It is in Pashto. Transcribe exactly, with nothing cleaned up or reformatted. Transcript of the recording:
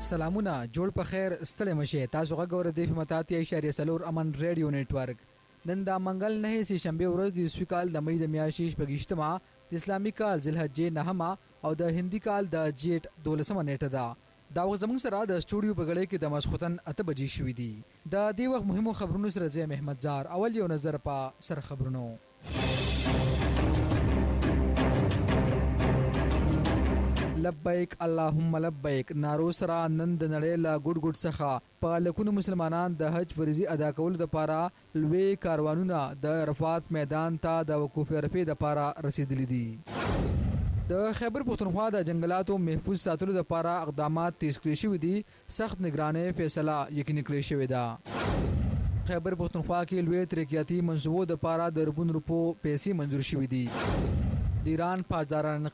سلامونه جوړ په خیر ستړي مشه تاسو غوړه د فمتاتي اشاریه سلور امن ریډیو نتورک نن دا منګل نه سي شنبه ورځ د سویکال د مې د میاشتې پګشتما د اسلامي کال ذلحجه نهما او د هندي کال د جیټ دولسمه نیټه ده دا وخت زموږ سره د سټوډیو په غړې کې د مسختن اته بجې شوې دي د دې وخت مهمو خبرونو سره زه محمد زار اول یو نظر په سر خبرونو لبیک اللهم لبیک نارو سره نن د نړۍ لا ګډ ګډ څخه په لکونو مسلمانان د حج فرضي ادا کولو لپاره لوی کاروانونه د عرفات میدان ته د وقوف عرفه لپاره رسیدلي دي د خیبر پختونخوا د جنگلاتو محفوظ ساتلو لپاره اقدامات تیز کړی شوي دي سخت نگرانۍ فیصله یقیني کړې شوې ده خیبر پختونخوا کې لوی ترقیاتي منصوبو لپاره د ربون روپو پیسې منظور شوې دي د ایران پاسداران